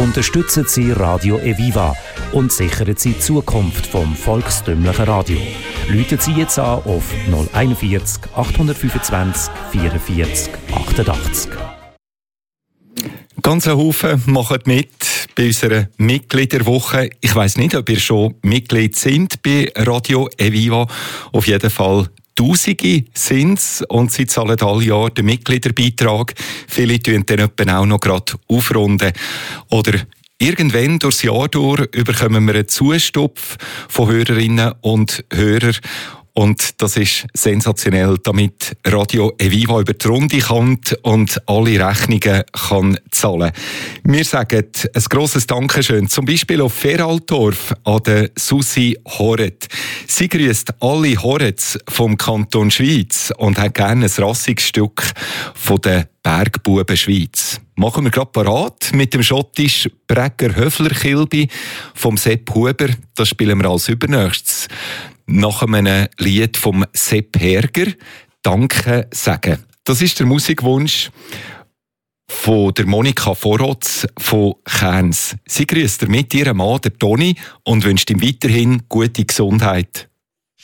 unterstützen Sie Radio Eviva und sichern Sie die Zukunft vom volkstümlichen Radio. Rufen Sie jetzt an auf 041 825 44 88. Ganz ein Haufen machen mit bei unserer Mitgliederwoche. Ich weiss nicht, ob ihr schon Mitglied sind bei Radio Eviva. Auf jeden Fall Tausende sind es und sie zahlen alle Jahr den Mitgliederbeitrag. Viele tun dann etwa auch noch gerade aufrunden. Oder irgendwann durchs Jahr durch bekommen wir einen Zustupf von Hörerinnen und Hörern. Und das ist sensationell, damit Radio Eviva über die Runde kommt und alle Rechnungen kann zahlen. Wir sagen ein grosses Dankeschön, zum Beispiel auf Feraldorf an der Susi Horet. Sie grüßt alle Horets vom Kanton Schwyz und hat gerne ein rassiges Stück von der Bergbuben Schweiz. Machen wir gerade parat mit dem schottisch Bräger Höfler-Kilby vom Sepp Huber. Das spielen wir als übernächstes. Nach einem Lied vom Sepp Herger, «Danke sagen». Das ist der Musikwunsch von der Monika Vorotz von Kerns. Sie grüßt mit ihrem Mann, der Toni, und wünscht ihm weiterhin gute Gesundheit.